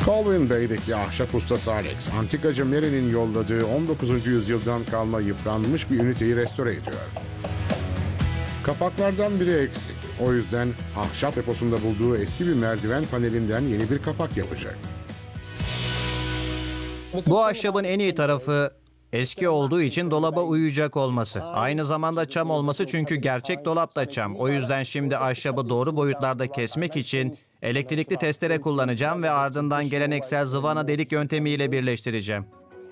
Colwyn Bay'deki ahşap ustası Alex, antikacı Mary'nin yolladığı 19. yüzyıldan kalma yıpranmış bir üniteyi restore ediyor. Kapaklardan biri eksik. O yüzden ahşap deposunda bulduğu eski bir merdiven panelinden yeni bir kapak yapacak. Bu ahşabın en iyi tarafı eski olduğu için dolaba uyacak olması. Aynı zamanda çam olması, çünkü gerçek dolap da çam. O yüzden şimdi ahşabı doğru boyutlarda kesmek için elektrikli testere kullanacağım ve ardından geleneksel zıvana delik yöntemiyle birleştireceğim.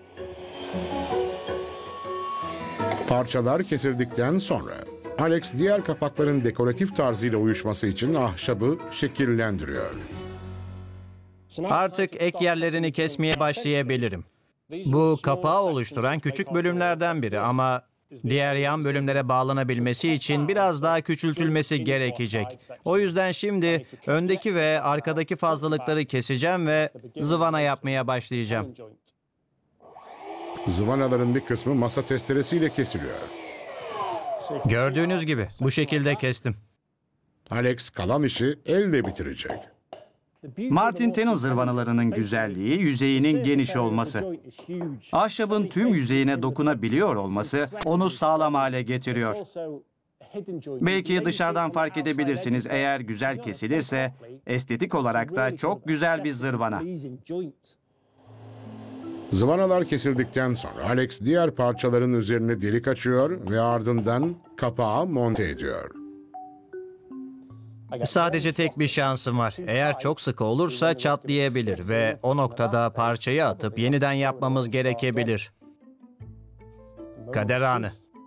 Parçalar kesildikten sonra Alex diğer kapakların dekoratif tarzıyla uyuşması için ahşabı şekillendiriyor. Artık ek yerlerini kesmeye başlayabilirim. Bu kapağı oluşturan küçük bölümlerden biri ama diğer yan bölümlere bağlanabilmesi için biraz daha küçültülmesi gerekecek. O yüzden şimdi öndeki ve arkadaki fazlalıkları keseceğim ve zıvana yapmaya başlayacağım. Zıvanaların bir kısmı masa testeresiyle kesiliyor. Gördüğünüz gibi bu şekilde kestim. Alex kalan işi elle bitirecek. Martin Tennant zırvanalarının güzelliği yüzeyinin geniş olması. Ahşabın tüm yüzeyine dokunabiliyor olması onu sağlam hale getiriyor. Belki dışarıdan fark edebilirsiniz, eğer güzel kesilirse estetik olarak da çok güzel bir zırvana. Zıvanalar kesildikten sonra Alex diğer parçaların üzerine delik açıyor ve ardından kapağı monte ediyor. Sadece tek bir şansım var. Eğer çok sıkı olursa çatlayabilir ve o noktada parçayı atıp yeniden yapmamız gerekebilir. Kader anı.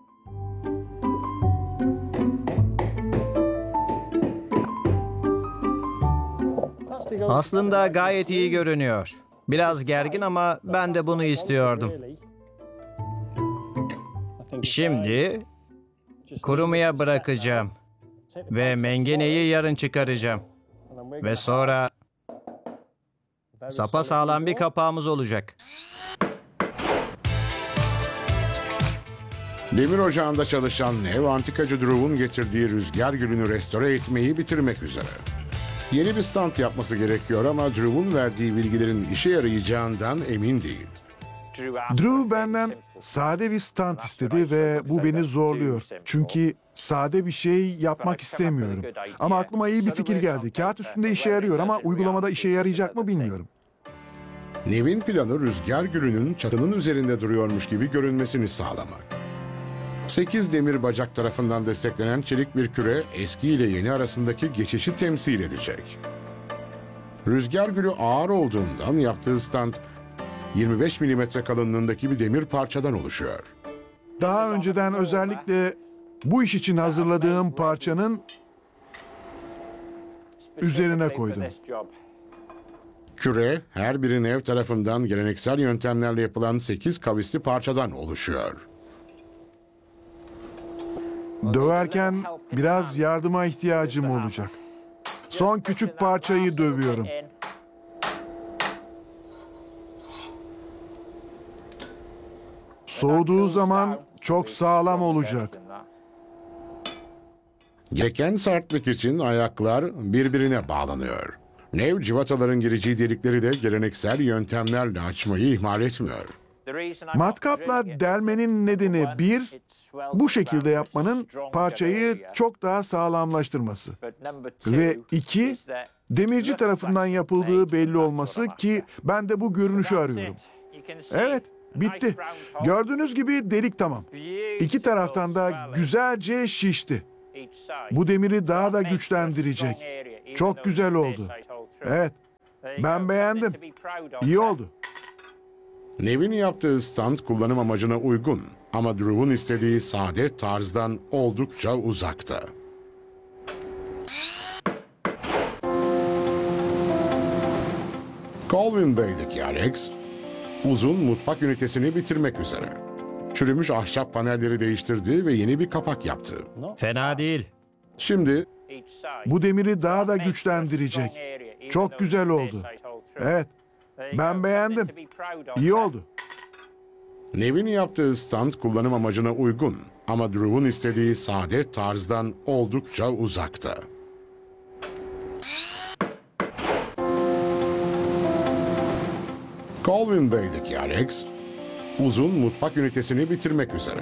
Aslında gayet iyi görünüyor. Biraz gergin ama ben de bunu istiyordum. Şimdi kurumaya bırakacağım. Ve mengeneyi yarın çıkaracağım. Ve sonra sapasağlam bir kapağımız olacak. Demir ocağında çalışan Nev, antikacı Drew'un getirdiği rüzgar gülünü restore etmeyi bitirmek üzere. Yeni bir stand yapması gerekiyor ama Drew'un verdiği bilgilerin işe yarayacağından emin değil. Drew benden sade bir stand istedi ve bu beni zorluyor. Çünkü sade bir şey yapmak istemiyorum. Ama aklıma iyi bir fikir geldi. Kağıt üstünde işe yarıyor ama uygulamada işe yarayacak mı bilmiyorum. Nev'in planı rüzgar gülünün çatının üzerinde duruyormuş gibi görünmesini sağlamak. 8 demir bacak tarafından desteklenen çelik bir küre eski ile yeni arasındaki geçişi temsil edecek. Rüzgar gülü ağır olduğundan yaptığı stand 25 milimetre kalınlığındaki bir demir parçadan oluşuyor. Daha önceden özellikle bu iş için hazırladığım parçanın üzerine koydum. Küre, her biri Nev tarafından geleneksel yöntemlerle yapılan 8 kavisli parçadan oluşuyor. Döverken biraz yardıma ihtiyacım olacak. Son küçük parçayı dövüyorum. Soğuduğu zaman çok sağlam olacak. Gereken sertlik için ayaklar birbirine bağlanıyor. Nev, civataların gireceği delikleri de geleneksel yöntemlerle açmayı ihmal etmiyor. Matkapla delmenin nedeni bir, bu şekilde yapmanın parçayı çok daha sağlamlaştırması. Ve iki, demirci tarafından yapıldığı belli olması ki ben de bu görünüşü arıyorum. Evet, bitti. Gördüğünüz gibi delik tamam. İki taraftan da güzelce şişti. Bu demiri daha da güçlendirecek. Çok güzel oldu. Evet, ben beğendim. İyi oldu. Nev'in yaptığı stand kullanım amacına uygun ama Drew'un istediği sade tarzdan oldukça uzakta. Colwyn Bay'deki Alex, uzun mutfak ünitesini bitirmek üzere. Çürümüş ahşap panelleri değiştirdi ve yeni bir kapak yaptı. Fena değil. Şimdi Bu demiri daha da güçlendirecek. Çok güzel oldu. Evet, ben beğendim. İyi oldu. Nev'in yaptığı stand kullanım amacına uygun ama Drew'un istediği sade tarzdan oldukça uzakta. Colwyn Bay'deki Alex, uzun mutfak ünitesini bitirmek üzere.